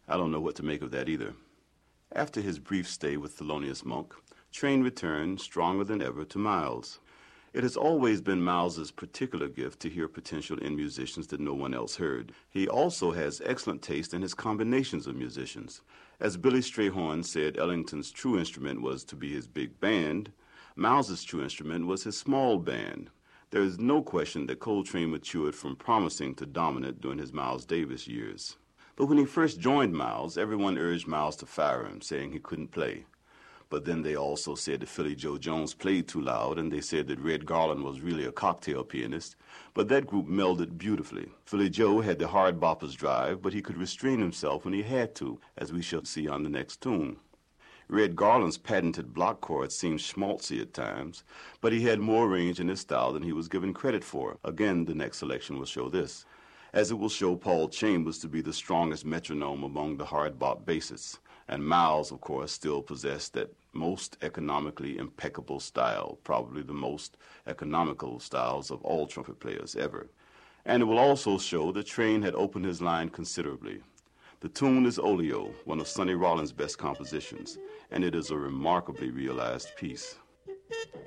I don't know what to make of that either. After his brief stay with Thelonious Monk, Train returned, stronger than ever, to Miles. It has always been Miles's particular gift to hear potential in musicians that no one else heard. He also has excellent taste in his combinations of musicians. As Billy Strayhorn said Ellington's true instrument was to be his big band, Miles's true instrument was his small band. There is no question that Coltrane matured from promising to dominant during his Miles Davis years. But when he first joined Miles, everyone urged Miles to fire him, saying he couldn't play. But then they also said that Philly Joe Jones played too loud, and they said that Red Garland was really a cocktail pianist. But that group melded beautifully. Philly Joe had the hard bopper's drive, but he could restrain himself when he had to, as we shall see on the next tune. Red Garland's patented block chords seemed schmaltzy at times, but he had more range in his style than he was given credit for. Again, the next selection will show this, as it will show Paul Chambers to be the strongest metronome among the hard bop bassists. And Miles, of course, still possessed that most economically impeccable style, probably the most economical styles of all trumpet players ever. And it will also show that Train had opened his line considerably. The tune is Olio, one of Sonny Rollins' best compositions, and it is a remarkably realized piece.